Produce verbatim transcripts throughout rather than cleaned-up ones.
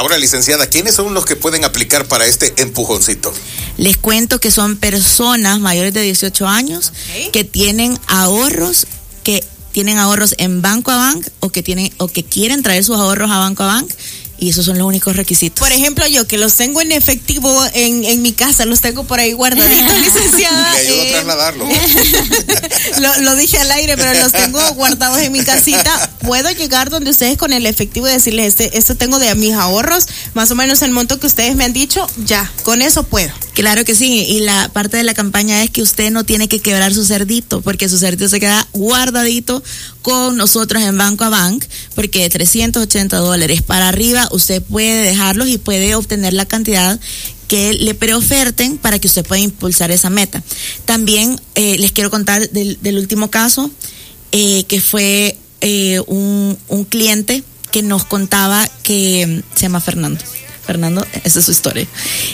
Ahora, licenciada, ¿quiénes son los que pueden aplicar para este empujoncito? Les cuento que son personas mayores de dieciocho años, okay, que tienen ahorros, que tienen ahorros en Banco Abanc o que tienen o que quieren traer sus ahorros a Banco Abanc. Y esos son los únicos requisitos. Por ejemplo, yo que los tengo en efectivo en, en mi casa, los tengo por ahí guardaditos, licenciada. Le ayudo eh, a trasladarlo. lo, lo dije al aire, pero los tengo guardados en mi casita. Puedo llegar donde ustedes con el efectivo y decirles, este, este tengo de mis ahorros, más o menos el monto que ustedes me han dicho, ya, con eso puedo. Claro que sí, y la parte de la campaña es que usted no tiene que quebrar su cerdito, porque su cerdito se queda guardadito con nosotros en Banco Abanc, porque de trescientos ochenta dólares para arriba usted puede dejarlos y puede obtener la cantidad que le preoferten para que usted pueda impulsar esa meta. También eh, les quiero contar del, del último caso, eh, que fue eh, un, un cliente que nos contaba que se llama Fernando. Fernando, esa es su historia.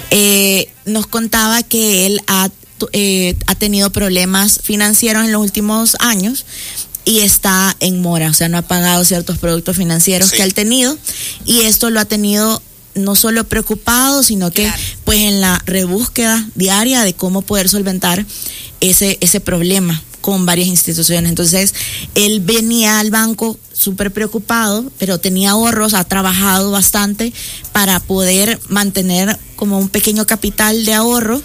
Eh, nos contaba que él ha, eh, ha tenido problemas financieros en los últimos años y está en mora, o sea, no ha pagado ciertos productos financieros, sí, que ha tenido, y esto lo ha tenido no solo preocupado, sino que claro, pues en la rebúsqueda diaria de cómo poder solventar ese, ese problema con varias instituciones. Entonces, él venía al banco súper preocupado, pero tenía ahorros, ha trabajado bastante para poder mantener como un pequeño capital de ahorro,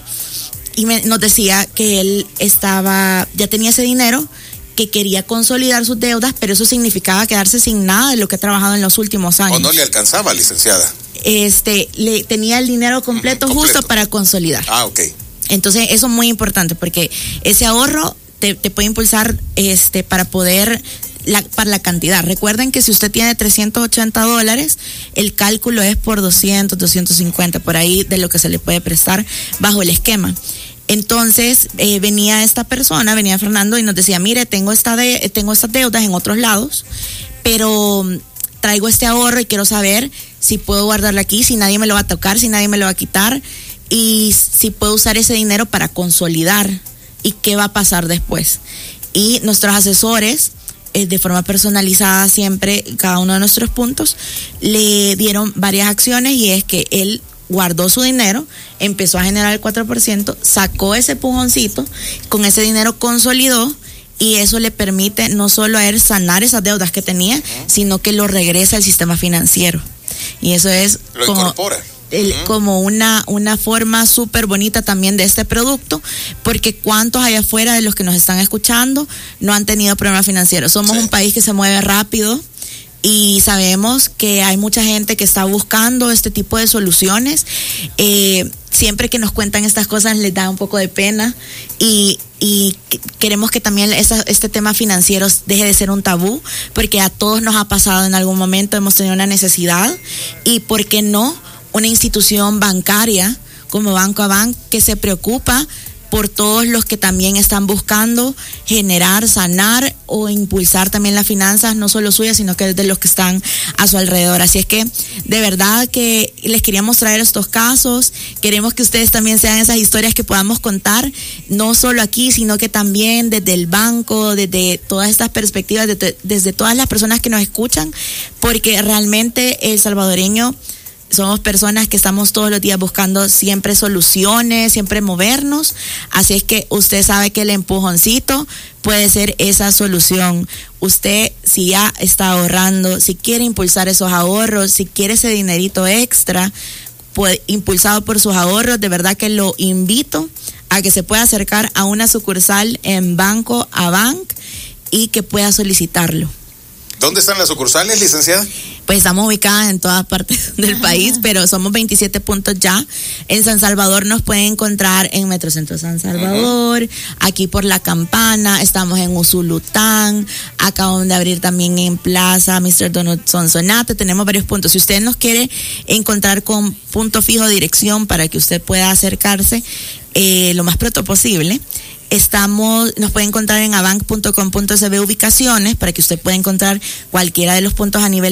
y me, nos decía que él estaba, ya tenía ese dinero, que quería consolidar sus deudas, pero eso significaba quedarse sin nada de lo que ha trabajado en los últimos años. ¿O no le alcanzaba, licenciada? Este, le tenía el dinero completo, uh-huh, completo, justo para consolidar. Ah, ok. Entonces, eso es muy importante, porque ese ahorro te, te puede impulsar este para poder La, para la cantidad. Recuerden que si usted tiene trescientos ochenta dólares, el cálculo es por doscientos, doscientos cincuenta, por ahí de lo que se le puede prestar bajo el esquema. Entonces, eh, venía esta persona, venía Fernando y nos decía, mire, tengo esta de, tengo estas deudas en otros lados, pero traigo este ahorro y quiero saber si puedo guardarlo aquí, si nadie me lo va a tocar, si nadie me lo va a quitar, y si puedo usar ese dinero para consolidar y qué va a pasar después. Y nuestros asesores, de forma personalizada siempre, cada uno de nuestros puntos, le dieron varias acciones, y es que él guardó su dinero, empezó a generar el cuatro por ciento, sacó ese pujoncito, con ese dinero consolidó, y eso le permite no solo a él sanar esas deudas que tenía, sino que lo regresa al sistema financiero. Y eso es lo como... incorpora. El, uh-huh. como una, una forma súper bonita también de este producto, porque cuántos allá afuera de los que nos están escuchando no han tenido problemas financieros. Somos sí. un país que se mueve rápido, y sabemos que hay mucha gente que está buscando este tipo de soluciones. Eh, siempre que nos cuentan estas cosas les da un poco de pena, y, y queremos que también esa, este tema financiero deje de ser un tabú, porque a todos nos ha pasado en algún momento, hemos tenido una necesidad, y ¿por qué no? Una institución bancaria como Banco Abanc, que se preocupa por todos los que también están buscando generar, sanar o impulsar también las finanzas, no solo suyas, sino que de los que están a su alrededor. Así es que de verdad que les queríamos traer estos casos, queremos que ustedes también sean esas historias que podamos contar, no solo aquí, sino que también desde el banco, desde todas estas perspectivas, desde, desde todas las personas que nos escuchan, porque realmente el salvadoreño somos personas que estamos todos los días buscando siempre soluciones, siempre movernos, así es que usted sabe que el empujoncito puede ser esa solución. Usted, si ya está ahorrando, si quiere impulsar esos ahorros, si quiere ese dinerito extra, pues, impulsado por sus ahorros, de verdad que lo invito a que se pueda acercar a una sucursal en Banco Abanc y que pueda solicitarlo. ¿Dónde están las sucursales, licenciada? Pues estamos ubicadas en todas partes del país, pero somos veintisiete puntos ya. En San Salvador nos pueden encontrar en Metrocentro San Salvador, uh-huh. aquí por La Campana, estamos en Usulután, acaban de abrir también en Plaza mister Donut Sonsonate, tenemos varios puntos. Si usted nos quiere encontrar con punto fijo, dirección, para que usted pueda acercarse eh, lo más pronto posible, estamos, nos puede encontrar en abanc punto com punto s b ubicaciones, para que usted pueda encontrar cualquiera de los puntos a nivel país.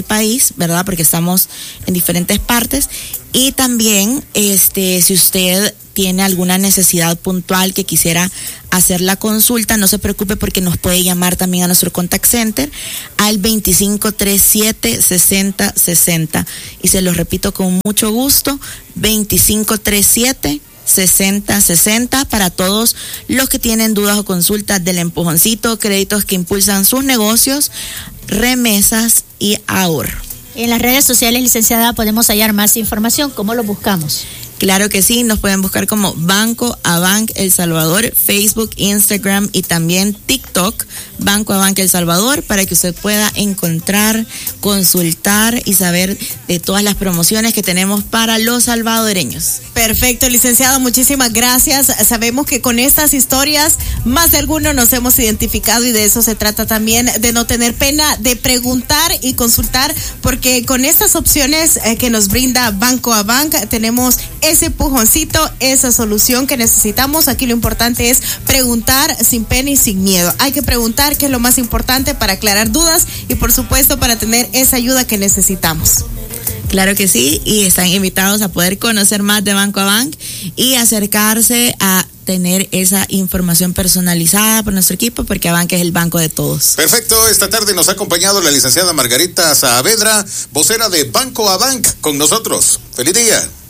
país, ¿verdad? Porque estamos en diferentes partes. Y también, este, si usted tiene alguna necesidad puntual que quisiera hacer la consulta, no se preocupe porque nos puede llamar también a nuestro contact center al veinticinco treinta y siete sesenta sesenta. Y se los repito con mucho gusto, veinticinco treinta y siete sesenta sesenta para todos los que tienen dudas o consultas del empujoncito, créditos que impulsan sus negocios, remesas y ahorro. En las redes sociales, licenciada, podemos hallar más información. ¿Cómo lo buscamos? Claro que sí, nos pueden buscar como Banco Abanc El Salvador, Facebook, Instagram y también TikTok, Banco Abanc El Salvador, para que usted pueda encontrar, consultar y saber de todas las promociones que tenemos para los salvadoreños. Perfecto, licenciado, muchísimas gracias. Sabemos que con estas historias más de algunos nos hemos identificado y de eso se trata también, de no tener pena de preguntar y consultar, porque con estas opciones eh, que nos brinda Banco Abanc tenemos ese empujoncito, esa solución que necesitamos. Aquí lo importante es preguntar sin pena y sin miedo. Hay que preguntar, que es lo más importante para aclarar dudas y por supuesto para tener esa ayuda que necesitamos. Claro que sí, y están invitados a poder conocer más de Banco Abanc y acercarse a tener esa información personalizada por nuestro equipo, porque Abanc es el banco de todos. Perfecto, esta tarde nos ha acompañado la licenciada Margarita Saavedra, vocera de Banco Abanc, con nosotros. ¡Feliz día!